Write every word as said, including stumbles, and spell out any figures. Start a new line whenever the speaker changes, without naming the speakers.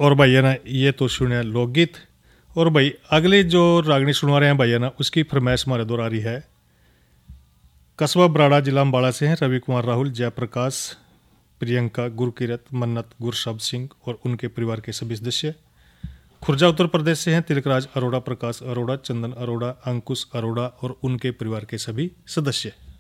और भैया ना ये तो सुने लोकगीत। और भाई अगले जो रागनी सुनवा रहे हैं भैया ना, उसकी फरमाइश हमारे दौर आ रही है। कस्बा बराड़ा, जिला अम्बाड़ा से हैं रवि कुमार राहुल, जयप्रकाश, प्रियंका, गुरकीरत, मन्नत, गुरशब्द सिंह और उनके परिवार के सभी सदस्य। खुर्जा उत्तर प्रदेश से हैं तिलकराज अरोड़ा, प्रकाश अरोड़ा, चंदन अरोड़ा, अंकुश अरोड़ा और उनके परिवार के सभी सदस्य।